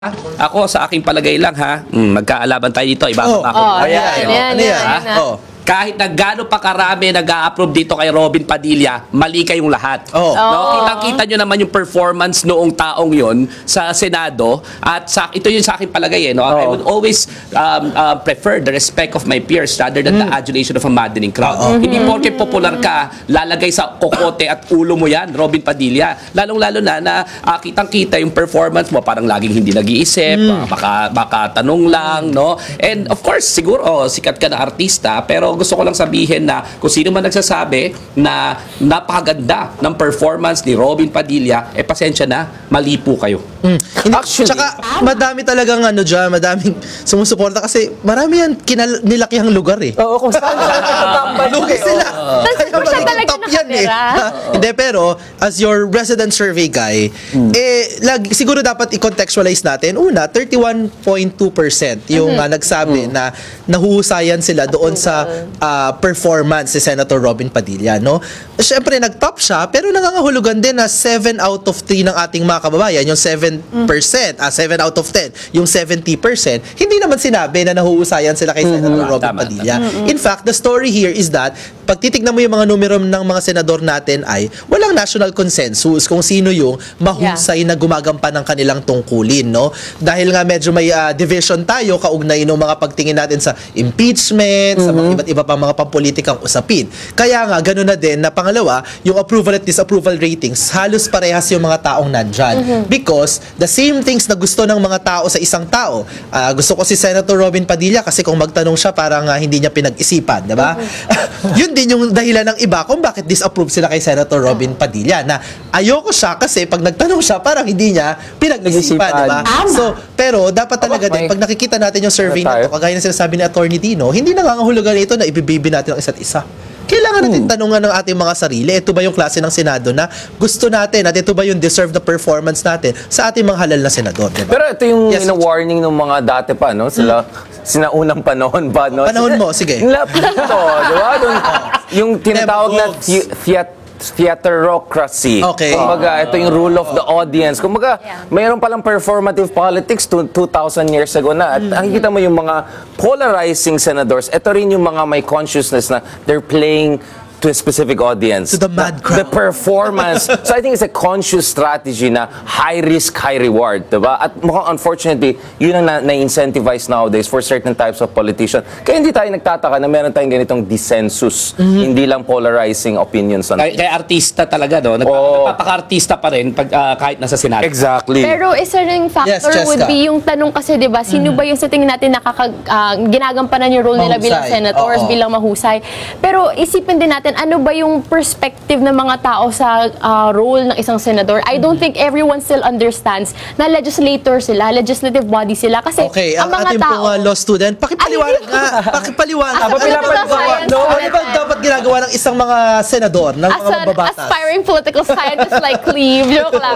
Ako sa aking palagay lang ha, magkaalaban tayo dito, iba Oh. ako. Ano yan? Ha? Kahit na gaano pa karami nag-a-approve dito kay Robin Padilla, mali kayong lahat. Oh. No? Kitang-kita nyo naman yung performance noong taong yon sa Senado at ito yung sa aking palagay. No? I would always prefer the respect of my peers rather than the adulation of a maddening crowd. Hindi porke popular ka, lalagay sa kokote at ulo mo yan, Robin Padilla. Lalong-lalo na kitang-kita yung performance mo, parang laging hindi nag-iisip, baka tanong lang, no? And of course, siguro, sikat ka na artista, pero gusto ko lang sabihin na kung sino man nagsasabi na napakaganda ng performance ni Robin Padilla, pasensya na, mali po kayo. Actually, tsaka madami talagang madaming sumusuporta kasi marami yan nilakihang lugar eh. Oo, kung saan Lugi sila. Tapos po siya talaga nakatira. Hindi, pero as your resident survey guy, siguro dapat i-contextualize natin. Una, 31.2% yung nagsabi na nahuhusayan sila doon sa performance ni Senator Robin Padilla, no? Siyempre, nag-top siya, pero nangangahulugan din na 7 out of 3 ng ating mga kababayan, yung 7 out of 10, yung 70%, hindi naman sinabi na nahuhusayan sila kay Senator Robin Padilla. In fact, the story here is that, pag titignan mo yung mga numero ng mga senador natin ay, walang national consensus kung sino yung mahusay na gumagampan ng kanilang tungkulin, no? Dahil nga medyo may division tayo kaugnay ng mga pagtingin natin sa impeachment, sa mga iba't iba pang mga pampolitikang usapin. Kaya nga, gano'n na din na pangalawa, yung approval at disapproval ratings, halos parehas yung mga taong nandyan. Because the same things na gusto ng mga tao sa isang tao, gusto ko si Senator Robin Padilla kasi kung magtanong siya, parang hindi niya pinag-isipan, diba? Yun din yung dahilan ng iba kung bakit disapprove sila kay Senator Robin Padilla, na ayoko siya kasi pag nagtanong siya, parang hindi niya pinag-isipan, diba? So, pero dapat talaga din, pag nakikita natin yung survey na to, kagaya na sinasabi ni Attorney Dino, hindi nangangahulugan ito na ibibibi natin ang isa't isa. Kailangan natin tanungan ng ating mga sarili, ito ba yung klase ng Senado na gusto natin, at ito ba yung deserve the performance natin sa ating mga halal na senador, diba? Pero ito yung warning ng mga dati pa, no? Sinaunang panahon pa, no? Panahon mo, sige. Lapit ito, di ba? Yung tinatawag na theaterocracy. Okay. Kumbaga, ito yung rule of the audience. Kumbaga, mayroon palang performative politics 2,000 years ago na. At nakikita mo yung mga polarizing senators, ito rin yung mga may consciousness na they're playing to a specific audience. To the mad crowd. The performance. So I think it's a conscious strategy na high risk, high reward. Diba? At mukhang unfortunately, yun ang na-incentivize nowadays for certain types of politicians. Kaya hindi tayo nagtataka na meron tayong ganitong dissensus. Hindi lang polarizing opinions. Kaya artista talaga, no? Nagpapaka-artista pa rin kahit nasa Senado. Exactly. Pero isa ring factor would be yung tanong kasi, di ba, sino ba yung sa tingin natin ginagampanan yung role nila bilang senators, bilang mahusay. Pero isipin din natin, ano ba yung perspective ng mga tao sa role ng isang senador? I don't think everyone still understands na legislator sila, legislative body sila. Kasi ang mga ating tao, pong law student, pakipaliwanag nga. Pakipaliwanag. Ano ba dapat ginagawa ng isang mga senador, ng mga mababatas? Aspiring political scientist like Cleve, joke lang.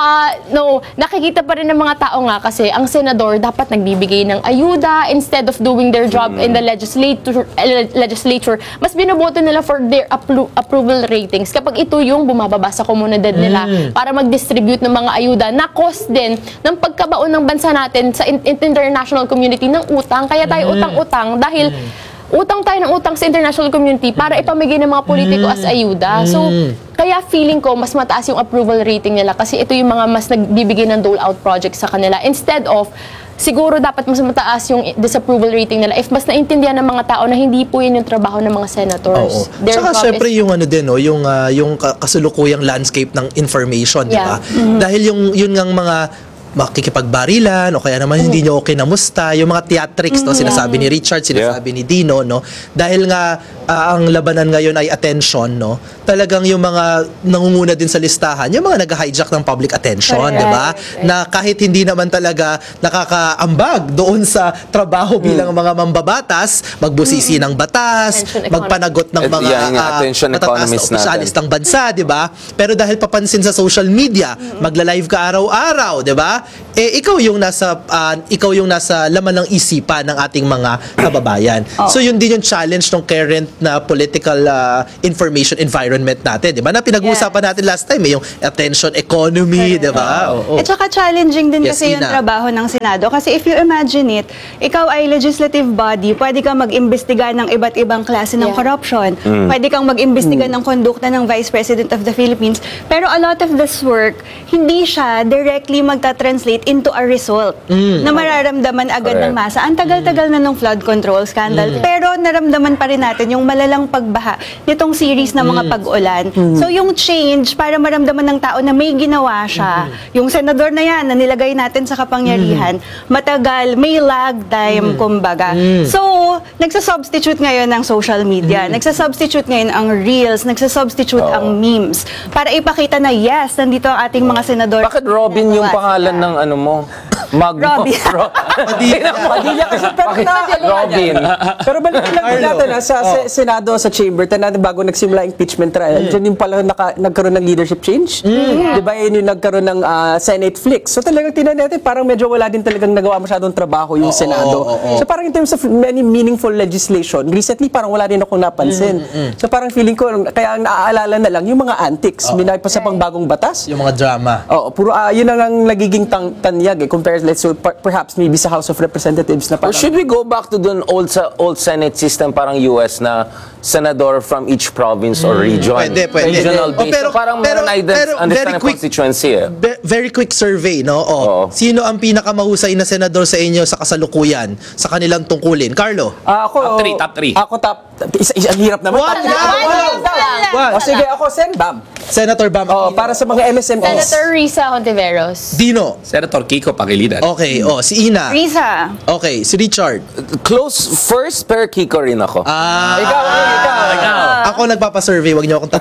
No, nakikita pa rin ng mga tao nga kasi ang senador dapat nagbibigay ng ayuda instead of doing their job in the legislature. Mas binoboto nila for their approval ratings kapag ito yung bumababa sa komunidad nila para mag-distribute ng mga ayuda na cost din ng pagkabaon ng bansa natin sa international community ng utang. Kaya tayo utang-utang dahil utang tayo ng utang sa international community para ipamigay ng mga politiko as ayuda. So, kaya feeling ko mas mataas yung approval rating nila kasi ito yung mga mas nagbibigay ng dole-out projects sa kanila instead of siguro dapat mas mataas yung disapproval rating nila if mas naintindihan ng mga tao na hindi po yun yung trabaho ng mga senators. Tsaka syempre yung yung kasulukuyang landscape ng information, di ba? Dahil yun ngang mga makikipagbarilan o kaya naman hindi nyo okay namusta, yung mga theatrics, no? Sinasabi ni Richard, sinasabi ni Dino, no? Dahil nga ang labanan ngayon ay attention, no? Talagang yung mga nangunguna din sa listahan, yung mga nag-hijack ng public attention, di ba? Na kahit hindi naman talaga nakakaambag doon sa trabaho bilang mga mambabatas, magbusisi ng batas, magpanagot ng mga matataas na opisyalis ng bansa, di ba? Pero dahil papansin sa social media, magla-live ka araw-araw, di ba? ba? Ikaw yung nasa laman ng isipan ng ating mga kababayan. So yun din yung challenge ng current na political information environment natin, 'di ba? Na pinag-uusapan natin last time, yung attention economy, 'di ba? At saka challenging din Yes, kasi yung Ina. trabaho ng Senado. Kasi if you imagine it, ikaw ay legislative body, pwede kang mag-imbestiga ng iba't ibang klase ng corruption. Pwede kang mag-imbestiga ng kondukta ng Vice President of the Philippines. Pero a lot of this work, hindi siya directly magta-translate into a result na mararamdaman agad ng masa. Ang tagal-tagal na ng flood control scandal. Pero naramdaman pa rin natin yung malalang pagbaha nitong series ng mga pag-ulan. So yung change, para maramdaman ng tao na may ginawa siya, yung senador na yan na nilagay natin sa kapangyarihan, matagal, may lag time, kumbaga. So, nagsasubstitute ngayon ang social media, nagsasubstitute ngayon ang reels, nagsasubstitute ang memes, para ipakita na yes, nandito ang ating mga senador. Bakit Robin yung pangalan ng ano mo? Mag Robin. Padilla kasi pero Robin. Pero balikan lang din natin sa Senado, sa chamber, natin bago nagsimula impeachment trial, dyan yung pala nagkaroon ng leadership change. Di ba yun yung nagkaroon ng Senate flicks. So talagang tinan natin, parang medyo wala din talagang nagawa masyadong trabaho yung Senado. So parang in terms of many meaningful legislation, recently parang wala din akong napansin. So parang feeling ko, kaya ang naaalala na lang yung mga antics. May naipasa pang bagong batas. Yung mga drama. Oo, puro yun ang nagiging tanyag compared let's say perhaps maybe sa House of Representatives na Or parang should we go back to the old Senate system, parang US na senador from each province or region? Pwede. Regional Oh, based. So parang meron na understand ng constituency eh. Very quick survey, no? Oo. Sino ang pinakamahusay na senador sa inyo sa kasalukuyan sa kanilang tungkulin? Carlo? ako Top three. Ako ang hirap naman. One Top lang. three. One. O sige, ako Senbam. Senator Bam Aquino. Para sa mga MSMEs. Senator Risa Hontiveros. Dino. Senator Kiko Pangilinan. Okay, si Ina. Risa. Okay, si Richard. Close first, pero Kiko rin ako. Ikaw. Ako nagpapasurvey, wag niyo akong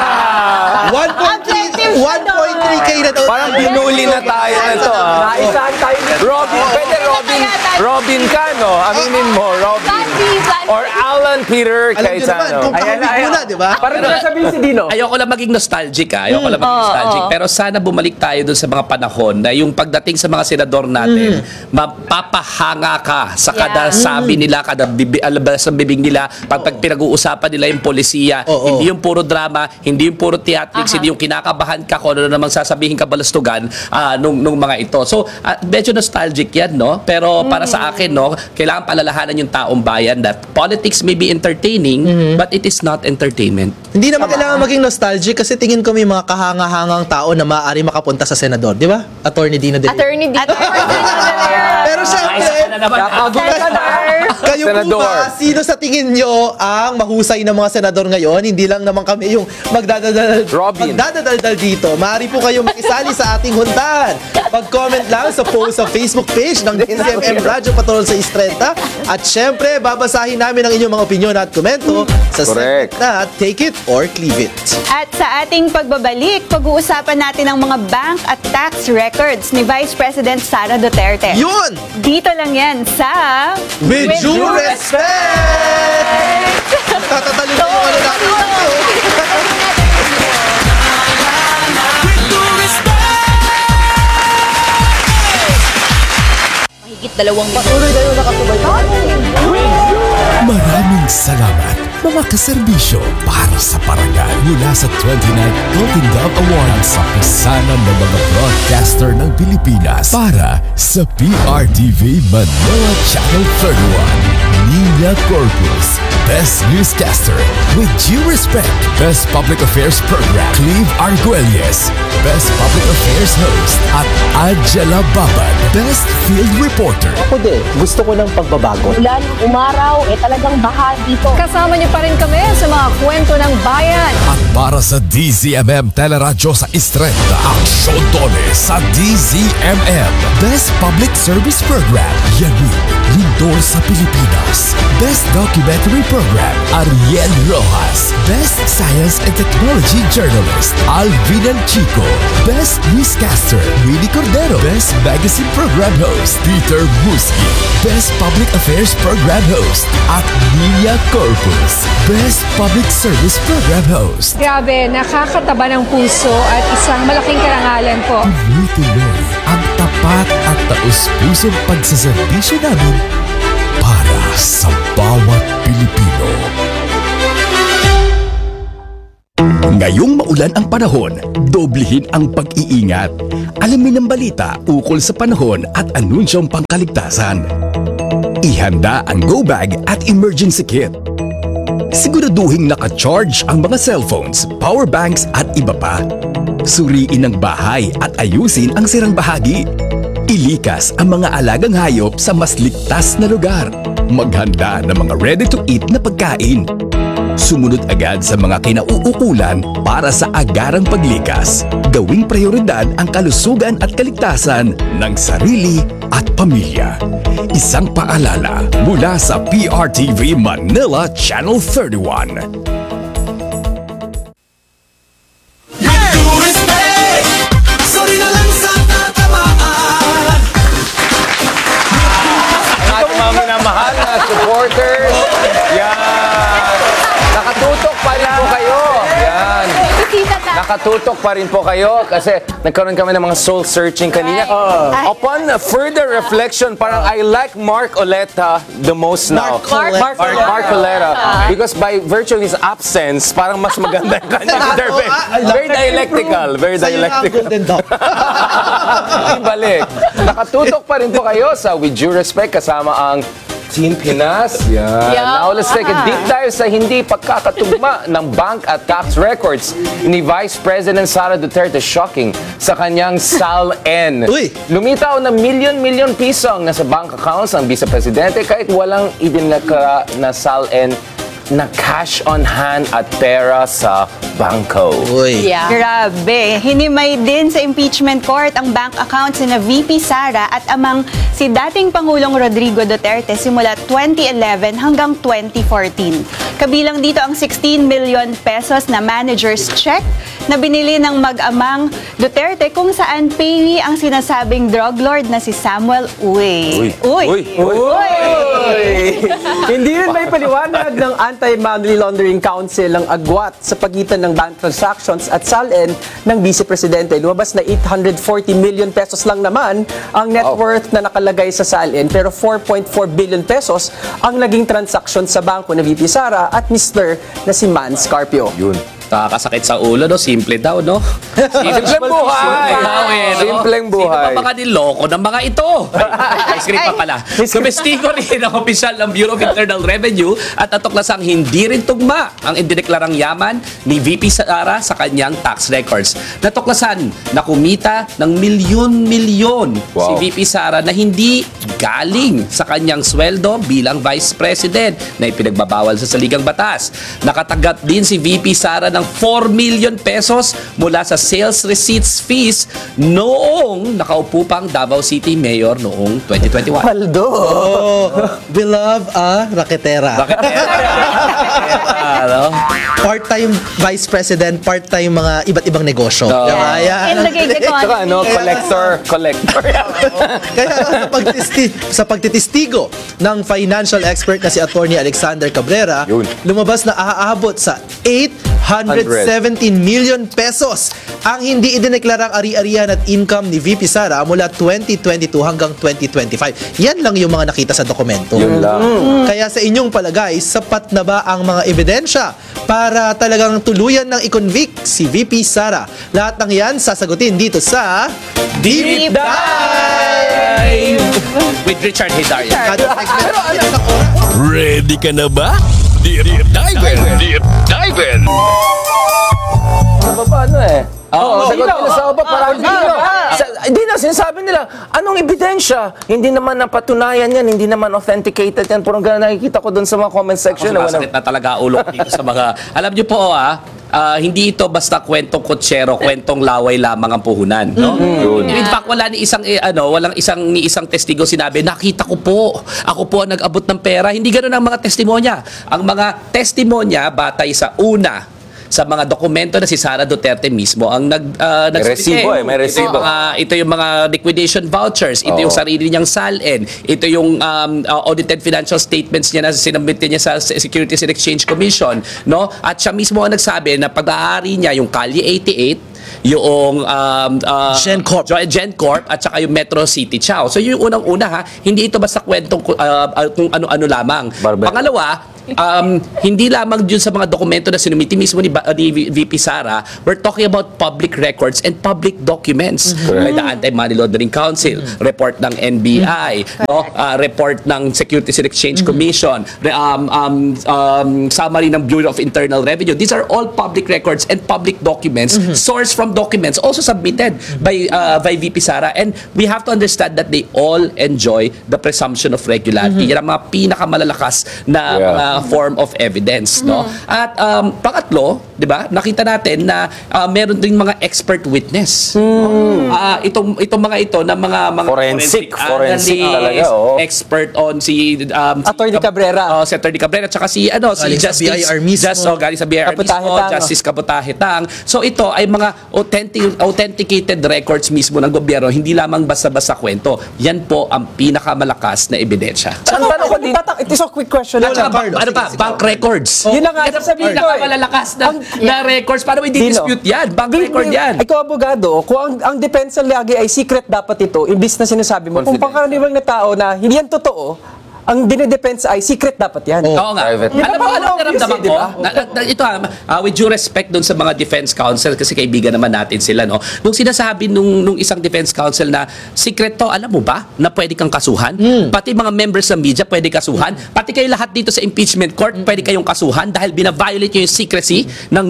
1.3K na daw. Parang binuli na tayo na to. Naisahan tayo dito. Robin ka, no? Aminin mo, Robin. Or Alan Peter Alam niyo naman, Cayetano. kung kakabig mo na, di ba? Parang sasabihin si Dino. Ayoko lang maging nostalgic Ayoko lang maging nostalgic. Pero sana bumalik tayo dun sa mga panahon na yung pagdating sa mga senador natin, mapapahanga ka sa kada sabi nila, kada alabas ng bibig nila, pag pinag-uusapan nila yung polisiya. Oo. Hindi yung puro drama, hindi yung puro theatrics, hindi yung kinakabahan ka kung ano namang sasabihin ka balastugan nung mga ito. So, medyo nostalgic yan, no? Pero para sa akin, no, kailangan palalahanan yung taong bayan that politics may be entertaining, but it is not entertainment. Hindi naman kailangan maging nostalgic kasi tingin ko may mga kahanga-hangang tao na maaari makapunta sa senador, di ba? Attorney Dino De Leon. Attorney dito. Pero syempre, kayo po Senador. ba, sino sa tingin nyo ang mahusay na mga senador ngayon? Hindi lang naman kami yung magdadaldal dito. Maaari po kayo makisali sa ating huntahan. Mag-comment lang sa post sa Facebook page ng DZMM Radyo Patrol sa Istrenta. At syempre, babasahin namin ang inyong mga opinyon at komento sa segment Correct. na Take It or Cleave It. At sa ating pagbabalik, pag-uusapan natin ang mga bank at tax records ni Vice President Sara Duterte. Yun! Dito lang yan sa... With due respect! Tatatalo na yung ano natin. Mahigit 2 milyon. Maraming salamat mga kaserbisyo para sa parangal mula sa 29th Golden Dove Awards sa pisanan ng mga broadcaster ng Pilipinas para sa PRTV Manila Channel 31. Nina Corpus, Best Newscaster, With Due Respect, Best Public Affairs Program, Cleve Arguelles, Best Public Affairs Host, at Angela Babad, Best Field Reporter. Ako din, gusto ko ng pagbabago. Ulan, umaraw, talagang baha dito. Kasama niyo pa rin kami sa mga kwento ng bayan. At para sa DZMM Teleradyo sa Istrenta, Aksyon Dole sa DZMM. Best Public Service Program, Yanig, Lindol sa Pilipinas. Best Documentary Program, Ariel Rojas. Best Science and Technology Journalist, Alvin Chico. Best Newscaster, Willie Cordero. Best Magazine Program Host, Peter Muski. Best Public Affairs Program Host, at Nina Corpus. Best Public Service Program Host. Grabe, nakakataba ng puso at isang malaking karangalan po. Tuloy-tuloy ang tapat tapat at taus-pusong pagsaserbisyo namin para sa bawat Pilipino. Ngayong maulan ang panahon, doblehin ang pag-iingat. Alamin ang balita ukol sa panahon at anunsyong pangkaligtasan. Ihanda ang go bag at emergency kit. Siguraduhing naka-charge ang mga cellphones, power banks at iba pa. Suriin ang bahay at ayusin ang sirang bahagi. Ilikas ang mga alagang hayop sa mas ligtas na lugar. Maghanda ng mga ready-to-eat na pagkain. Sumunod agad sa mga kinauukulan para sa agarang paglikas. Gawing prioridad ang kalusugan at kaligtasan ng sarili at pamilya. Isang paalala mula sa PRTV Manila Channel 31. Ang ating mga minamahal na supporters. Yan. Nakatutok pa rin po kayo. Yan. Nakatutok pa rin po kayo kasi nagkaroon kami ng mga soul searching kanina. Upon further reflection, parang I like Mark Oleta the most now. Mark Oleta. Because by virtue of his absence, parang mas maganda yung kanyang intervention. Very dialectical. Very dialectical. Balik. Nakatutok pa rin po kayo sa With Due Respect kasama ang Team Pinas. Yan. Now let's take a deep dive sa hindi pagkakatugma ng bank at tax records ni Vice President Sara Duterte. Shocking sa kanyang SALN. Uy! Lumitaw na milyon-milyon piso ang nasa bank accounts ng Vice Presidente kahit walang idinakara na SALN na cash on hand at pera sa bangko. Uy. Yeah. Grabe. Hinimay din sa impeachment court ang bank accounts ni VP Sara at amang si dating Pangulong Rodrigo Duterte simula 2011 hanggang 2014. Kabilang dito ang 16 million pesos na manager's check na binili ng mag-amang Duterte kung saan payee ang sinasabing drug lord na si Samuel Uy. Hindi rin may paliwanag ng Anti-Money Laundering Council ang agwat sa pagitan ng bank transactions at SALN ng Vice Presidente. Lumabas na 840 million pesos lang naman ang net worth na nakalagay sa SALN pero 4.4 billion pesos ang naging transaction sa bangko na VP Sara at Mr. na si Man Scarpio. Yun. Nakakasakit sa ulo, no? Simple daw, no? Simpleng buhay. Simple daw, no? Simpleng buhay. Sino ba mga niloko ng mga ito? May script pa pala. Kumestigo rin ang opisyal ng Bureau of Internal Revenue at natuklasang hindi rin tugma ang indineklarang yaman ni VP Sara sa kanyang tax records. Natuklasan na kumita ng milyon-milyon si VP Sara na hindi galing sa kanyang sweldo bilang Vice President na ipinagbabawal sa saligang batas. Nakatanggap din si VP Sara ng 4 million pesos mula sa sales receipts fees noong nakaupo pang Davao City Mayor noong 2021. Paldo! We love a raketera. Part-time vice president, part-time mga iba't ibang negosyo. In the gig Tsaka economy. collector. Kaya sa pagtitistigo ng financial expert na si Attorney Alexander Cabrera, Yun. lumabas na aabot sa 817 million pesos ang hindi idineklarang ari-arian at income ni VP Sara mula 2022 hanggang 2025. Yan lang yung mga nakita sa dokumento. Yun lang. Kaya sa inyong palagay, sapat na ba ang mga ebidensya para talagang tuluyan ng i-convict si VP Sara? Lahat ng yan sasagutin dito sa Deep Dive! With Richard Hidaria. Ready ka na ba? Deep Dive! Deep Dive! Paano sagot nila sa baba, parang hindi na, sinasabi nila, anong ebidensya? Hindi naman napatunayan yan, hindi naman authenticated yan. Parang gano'n nakikita ko doon sa mga comment section. Sumasakit na talaga ulo ko dito sa mga... Alam niyo po, hindi ito basta kwentong kutsero, kwentong laway lamang ang puhunan, no? In fact, walang isang testigo sinabi, nakita ko po, ako po ang nag-abot ng pera. Hindi ganoon ang mga testimonya. Ang mga testimonya batay sa una sa mga dokumento na si Sara Duterte mismo ang resibo may resibo. Ito yung mga liquidation vouchers, ito yung sarili niyang SALN, ito yung audited financial statements niya na sinubmit niya sa Securities and Exchange Commission, no? At siya mismo ang nagsabi na pag-aari niya yung Kalye 88, yung GenCorp. at saka yung Metro City Chow. So yung unang-una ha, hindi ito basta kwentong kung ano-ano lamang. Barbero. Pangalawa, hindi lamang dun sa mga dokumento na sinumiti mismo ni VP Sara, we're talking about public records and public documents. By the Anti-Money Laundering Council, report ng NBI, no? Report ng Securities and Exchange Commission, summary ng Bureau of Internal Revenue. These are all public records and public documents sourced from documents also submitted by VP Sara, and we have to understand that they all enjoy the presumption of regularity. Yan ang mga pinakamalalakas na mga form of evidence, no? At pangatlo, 'di ba? Nakita natin na meron ding mga expert witness. Itong mga ito na mga Forensic analyst, talaga, expert on si Attorney Cabrera. Si Attorney Cabrera, tsaka si Galing sa BIR mismo. Galing sa BIR mismo, Kabutahitang. Justice Kabutahitang. So ito ay mga authenticated records mismo ng gobyerno, hindi lamang basta-basta kwento. Yan po ang pinakamalakas na ebidensya. Ang tanong ko din, ito is a quick question. At saka, Carlo, ano pa? sige. Bank records. Yun na nga, Yan ang sasabihin ko eh. pinakamalalakas na records. Paano hindi dispute yan? Bank record yan. Ikaw, abogado, kung ang depensa lagi ay secret dapat ito, imbis na sinasabi mo, kung pangkaraniwang na tao na hindi yan totoo, ang dinedepensa ay secret dapat yan. Oo nga. Private. Alam mo, Obvious naramdaman eh, di ko? ba? Ito with due respect dun sa mga defense counsel, kasi kaibigan naman natin sila, no? Nung sinasabi nung isang defense counsel na secret to, alam mo ba, na pwede kang kasuhan? Pati mga members ng media pwede kasuhan? Pati kayo lahat dito sa impeachment court, pwede kayong kasuhan dahil bina-violate nyo yung secrecy ng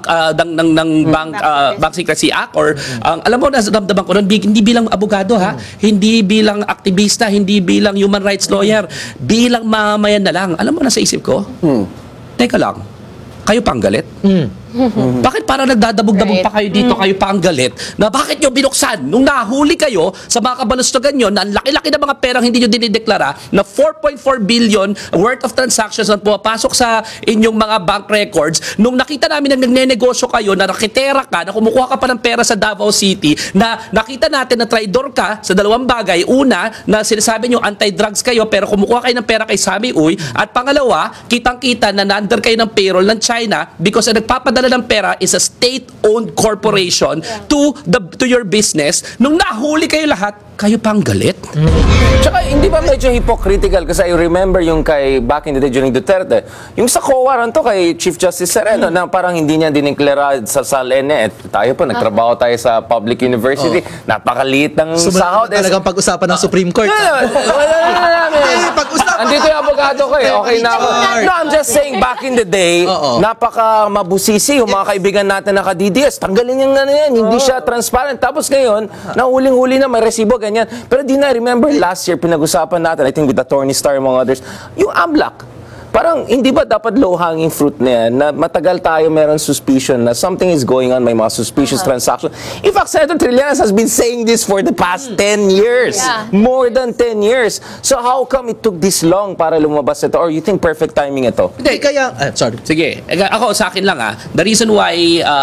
Bank Secrecy Act, or alam mo, naramdaman ko nun, hindi bilang abogado ha, hindi bilang aktivista, hindi bilang human rights lawyer, bilang mamamayan na lang. Alam mo na sa isip ko? Teka lang, kayo pang galit? Bakit parang nagdadabog-dabog pa kayo dito, kayo pa ang galit, na bakit nyo binuksan nung nahuli kayo sa mga kabalustugan nyo na ang laki-laki na mga perang hindi nyo dinideklara, na 4.4 billion worth of transactions na pumapasok sa inyong mga bank records, nung nakita namin na nagnenegosyo kayo, na rakitera ka, na kumukuha ka pa ng pera sa Davao City, na nakita natin na traidor ka sa dalawang bagay. Una, na sinasabi nyo anti-drugs kayo pero kumukuha kayo ng pera kay Sammy Uy, at pangalawa, kitang-kita na na-under kayo ng payroll ng China because nagpapadala ng pera is a state-owned corporation to your business. Nung nahuli kayo lahat, kayo pang galit? Tsaka hindi ba medyo hypocritical, kasi I remember yung kay back in the day during Duterte, yung sa COA ran to kay Chief Justice Sereno na parang hindi niya dineklara sa SALN. Tayo po, nagtrabaho tayo sa public university. Napakaliit ng sahod. Talagang pag-usapan ng Supreme Court. Pag-usapan. Andito yung abogado ko eh. Okay na ako. No, I'm just saying, back in the day, napaka mabusisi yung mga kaibigan natin na ka-DDS. Tanggalin yung yan. Hindi siya transparent. Tapos ngayon, nahuling-huli na may resibo, ganyan. Pero di na, remember last year, pinag-usapan natin, I think with Attorney Star among others, yung AMLAC. Parang hindi ba dapat low-hanging fruit na yan, na matagal tayo meron suspicion na something is going on, may mga suspicious transaction. In fact, Senator Trillanes has been saying this for the past 10 years. Yeah. More than 10 years. So how come it took this long para lumabas ito? Or you think perfect timing ito? Hindi, kaya, sorry. Sige, ako sa akin lang the reason why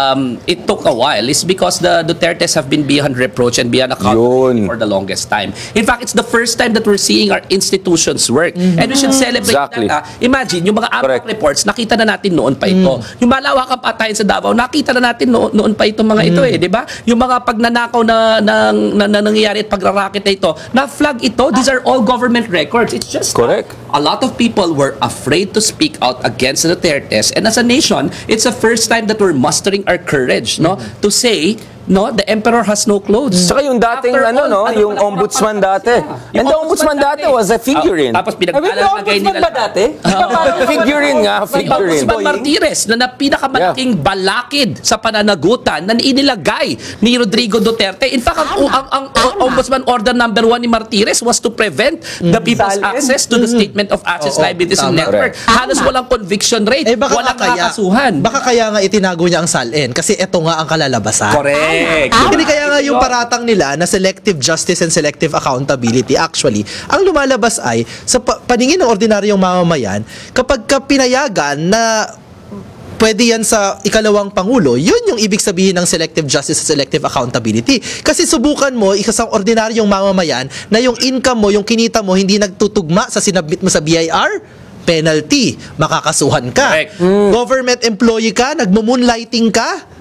it took a while is because the Dutertes have been beyond reproach and beyond accountability Yun. for the longest time. In fact, it's the first time that we're seeing our institutions work. And we should celebrate Exactly. that. Imagine, yung mga AMLAC reports, nakita na natin noon pa ito. Yung malawakang patayan sa Davao, nakita na natin noon pa itong mga ito di ba? Yung mga pagnanakaw na nangyayari at pagrarakit na ito, na-flag ito, these are all government records. It's just Correct. a lot of people were afraid to speak out against the Dutertes, and as a nation, it's the first time that we're mustering our courage, no, to say, no, the emperor has no clothes. Saka yung dating yung ombudsman dati. And the ombudsman dati was a figurine. Tapos May pinaglalagay ombudsman nila ba dati? Figurine nga, figurine. Ombudsman Martires na pinakamalaking balakid sa pananagutan na inilagay ni Rodrigo Duterte. In fact, ang Ombudsman Order number 1 ni Martires was to prevent the people's Salin. access to the Statement of Assets, Liabilities and tama. Network. Halos walang conviction rate, walang kakasuhan. Baka kaya nga itinago niya ang SALN kasi ito nga ang kalalabasan. Correct. Hindi kaya nga yung paratang nila na selective justice and selective accountability, actually, ang lumalabas ay sa paningin ng ordinaryong mamamayan, kapag pinayagan na pwede yan sa ikalawang pangulo, yun yung ibig sabihin ng selective justice at selective accountability. Kasi subukan mo, isang ordinaryong mamamayan, na yung income mo, yung kinita mo, hindi nagtutugma sa sinabmit mo sa BIR, penalty, makakasuhan ka. Correct. Government employee ka, nagmo-moonlighting ka,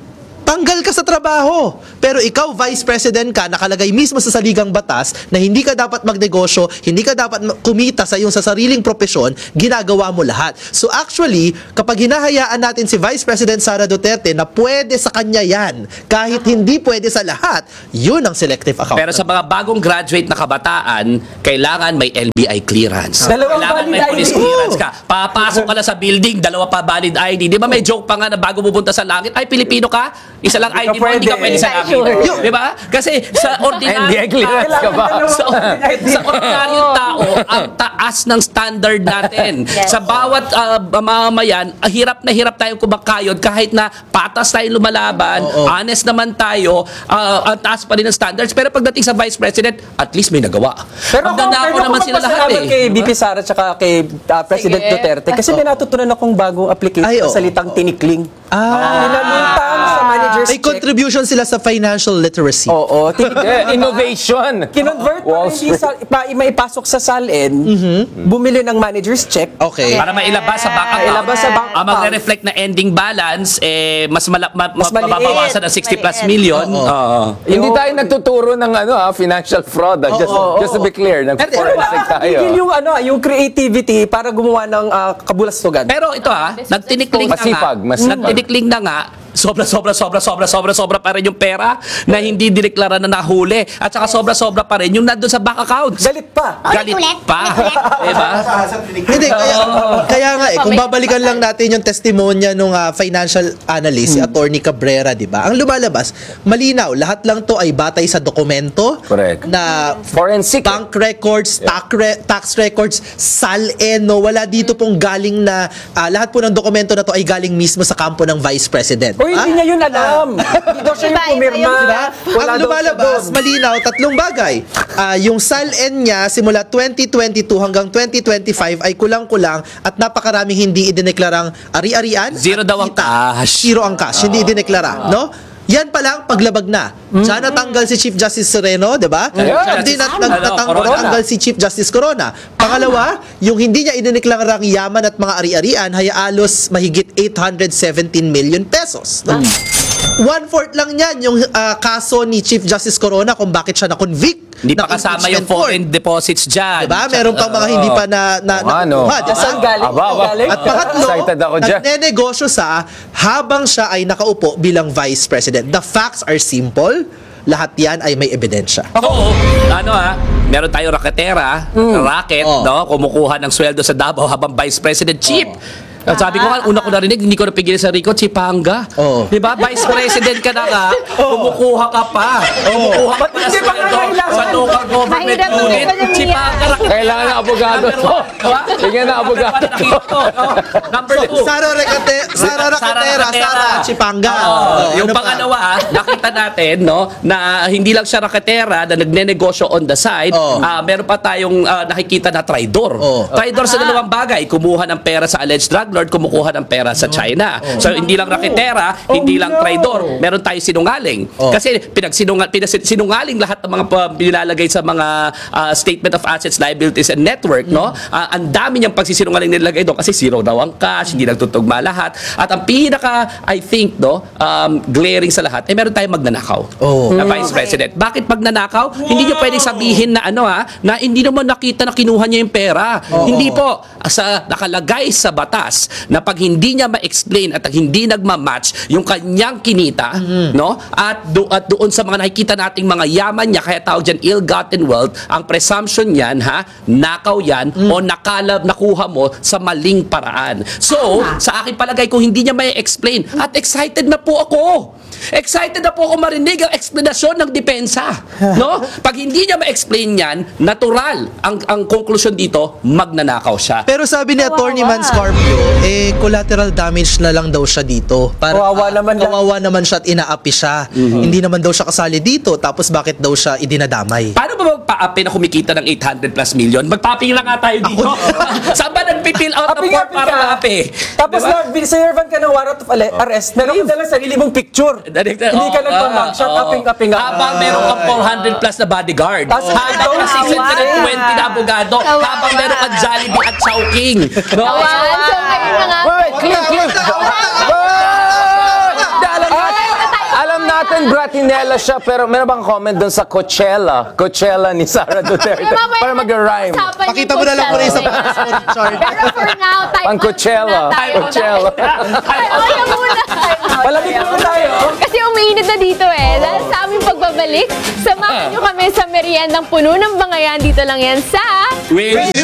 tanggal ka sa trabaho. Pero ikaw, Vice President ka, nakalagay mismo sa saligang batas na hindi ka dapat magnegosyo, hindi ka dapat kumita sa iyong sa sariling propesyon, ginagawa mo lahat. So actually, kapag hinahayaan natin si Vice President Sara Duterte na pwede sa kanya yan, kahit hindi pwede sa lahat, yun ang selective account. Pero sa mga bagong graduate na kabataan, kailangan may LBI clearance. Dalawang Kailangan may valid police ID. clearance ka. Papasok ka na sa building, dalawa pa valid ID. Di ba may joke pa nga na bago pupunta sa langit, ay Pilipino ka, isa lang ID mo, hindi ka pwede sa langit. Di ba? Kasi sa NBI clearance ka ba? sa ordinaryong tao, ang taas ng standard natin. Sa bawat mamamayan, hirap na hirap tayong kumakayod kahit na patas tayong lumalaban, honest naman tayo, ang taas pa rin ng standards. Pero pagdating sa Vice President, at least may nagawa. Pero Magnanakaw naman sila lahat eh. kay BP Sara at kay President Sige. Duterte kasi may natutunan akong bagong application Ay, oo. sa salitang tinikling. Pinalutang sa manager's May check. contribution sila sa financial literacy. Oo, tinikling. Innovation. Kinonvert Wall para hindi Street. maipasok sa SALN, bumili ng manager's check. Okay. Para mailabas sa bank account. Ilabas sa bank Ang account. magre-reflect na ending balance, mas maliit. mababawasan ng 60 plus million. Hindi tayo nagtuturo ng financial fraud. Just to be clear, nag-forensic tayo. Tigil yung creativity para gumawa ng kabulastugan. Pero ito nagtinikling na Masipag, nga. masipag. Nagtinikling na nga. Sobra pa rin yung pera na hindi dineklara na nahuli. At saka sobra pa rin yung nandun sa bank accounts. Galit pa. Galit pa. Diba? Hindi, kaya nga kung babalikan lang natin yung testimonya nung financial analyst, si Attorney Cabrera, di ba? Ang lumalabas, malinaw, lahat lang to ay batay sa dokumento Correct. na Forensic. bank records, tax records, SALN, no? Wala dito pong galing na, lahat po ng dokumento na to ay galing mismo sa kampo ng Vice President. O hindi niya yun alam. Hindi daw siya yung pumirma. Diba? Wala Ang daw lumalabas, siya doon. malinaw, tatlong bagay. Yung SALN niya simula 2022 hanggang 2025 ay kulang-kulang at napakaraming hindi idineklarang ari-arian. Zero at daw ang kita. cash. Zero ang cash, hindi idineklara. No? Yan pa lang, paglabag na. Diyan natanggal si Chief Justice Sereno, di ba? Hindi natanggal si Chief Justice Corona. Pangalawa, yung hindi niya idineklarang yaman at mga ari-arian, hayalos mahigit 817 million pesos. No? 1/4 lang yan yung kaso ni Chief Justice Corona kung bakit siya na-convict. Hindi pa ng kasama impeachment yung foreign court. deposits dyan. Diba? Meron pang mga hindi pa nakuha. Diba? Saan galing? Aba. At pangatlo, Excited ako dyan. nagnenegosyo habang siya ay nakaupo bilang Vice President. The facts are simple. Lahat yan ay may ebidensya. Oo. Meron tayong raketera, racket, no? Kumukuha ng sweldo sa Davao habang Vice President Chief. Sabi ko nga, una ko narinig, hindi ko napigil sa Rico, Chipanga. Oo. Di ba? Vice President ka na nga, kumukuha ka pa. Kumukuha ka pa ng sweldo sa local government Mahirap ang unit. ekonomiya. Chipanga, raketera. Kailangan ng abogado to. Tingnan na abogado to. Number 2. Sara Rakatera, Sara Chipanga. Yung Ano pa? pangalawa, nakita natin no na hindi lang siya raketera na nagnenegosyo on the side, meron pa tayong nakikita na traidor. Traidor sa dalawang bagay, kumuha ng pera sa alleged drug lord, kumukuha ng pera sa China. So hindi lang raketera, hindi lang traidor, meron tayong sinungaling. Kasi sinungaling lahat ng mga nilalagay sa mga statement of assets, liabilities and network, no? Ang dami niyang pagsisinungaling nilagay doon kasi zero daw ang cash, hindi nagtutugma lahat. At ang pinaka I think glaring sa lahat, meron tayong magnanakaw na Vice President. Bakit magnanakaw? Hindi niyo pwedeng sabihin na na hindi naman nakita na kinuha niya yung pera. Hindi po. Nakalagay sa batas na pag hindi niya ma-explain at hindi nagma-match yung kanyang kinita, no? At doon sa mga nakikita nating mga yaman niya, kaya tawag dyan ill-gotten wealth, ang presumption niyan, nakaw yan o nakuha mo sa maling paraan. So, sa akin palagay, kung hindi niya may explain, at excited na po ako. Excited na po ako marinig ang explanasyon ng depensa. No? Pag hindi niya ma-explain yan, natural ang konklusyon dito, magnanakaw siya. Pero sabi ni Attorney Man Scorpio, collateral damage na lang daw siya dito. Kawawa naman siya at inaapi siya. Hindi naman daw siya kasali dito. Tapos bakit daw siya idinadamay? Paano ba magpa-api na kumikita ng 800 plus million? Magpa-api lang nga tayo dito. Saan ba nagpipill out ng form para ma-api? Tapos servan ka ng warrant of arrest, meron ka dalang sarili mong picture. Hindi ka nagpa-mugshot, aping-aping. Habang meron kang 400 plus na bodyguard. Habang may 620 na abogado. Habang meron kang Jollibee at Chowking. No? Awan, so ngayon na nga. Clip. natin Bratinella siya, pero meron bang comment doon sa Coachella? Coachella ni Sara Duterte. Para mag-rhyme. Pakita mo na lang muna yung sa passport chart. Pero for now, tayo Pang Coachella. Coachella. Ayaw muna. Malamig muna tayo. Kasi umiinit na dito Dahil sa aming pagbabalik, samahan nyo kami sa meriendang puno ng bangayan. Dito lang yan sa... Wait.